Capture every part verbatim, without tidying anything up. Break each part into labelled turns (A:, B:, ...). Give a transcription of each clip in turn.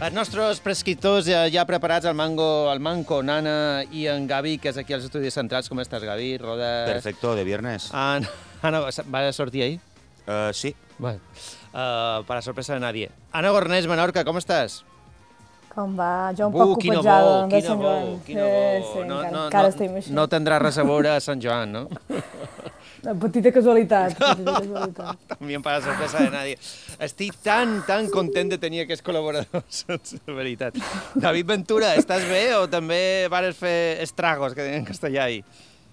A: Els nostres prescriptors ja, ja preparats, el Mango, el Manco, Nana i en Gavi, que és aquí als estudis centrals. Com estàs, Gavi? Rodes...
B: Perfecto, de viernes.
A: Ah, no, ah, no, ¿va a sortir ahí?
B: Uh, sí.
A: Bueno, uh, para sorpresa de nadie. Ana Gornés, Menorca, com estàs?
C: Com va? Jo un
A: Uh,
C: poc
A: quina
C: copejada
A: bo,
C: de
A: quina
C: Sant
A: bo,
C: Joan.
A: quina
C: Sí,
A: bo.
C: sí,
A: No,
C: encara,
A: no,
C: encara
A: no,
C: estem així.
A: no tindrà res a veure a Sant Joan, no?
C: Una petita casualitat, petita casualitat.
A: También para sorpresa de nadie. Estic tan, tan content de tenir aquests col·laboradors, de veritat. David Ventura, estàs bé o també vares fer estragos, que deien en castellà ahir?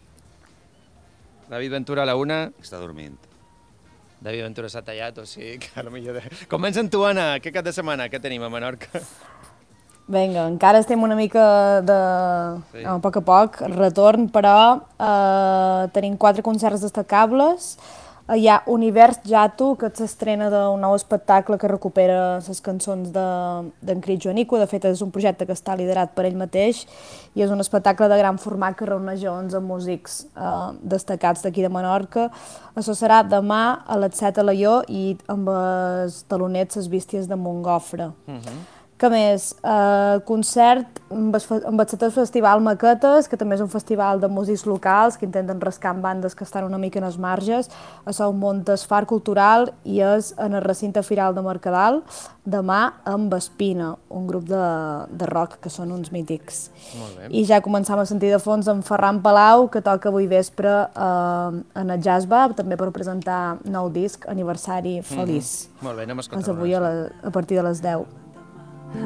A: David Ventura a la una.
B: Està dormint.
A: David Ventura s'ha tallat, o sigui que a lo millor... De... Comença en tu, Anna. Què cap de setmana? Què tenim a Menorca?
C: Vinga, encara estem una mica de...
A: Sí.
C: A poc a poc, retorn, però eh, tenim quatre concerts destacables. Eh, hi ha Univers Jato, que s'estrena d'un nou espectacle que recupera les cançons d'en de, Crit Joanico. De fet, és un projecte que està liderat per ell mateix i és un espectacle de gran format que reuneix onze músics eh, destacats d'aquí de Menorca. Això serà demà a les set a l'Aió i amb els talonets Les Bísties de Montgofre. Uh-huh. Que més? Eh, concert amb el, amb el setè Festival Maquetes, que també és un festival de músics locals que intenten rascar amb bandes que estan una mica en els marges. Això ho munta el Far Cultural i és en el recinte Firal de Mercadal, demà amb Espina, un grup de, de rock que són uns mítics.
A: Molt bé.
C: I ja començam a sentir de fons en Ferran Palau, que toca avui vespre eh, en el Jazz Bar, també per presentar nou disc, Aniversari Feliç.
A: Mm-hmm. Molt bé, anem a escoltar.
C: És avui a, la, a partir de les deu.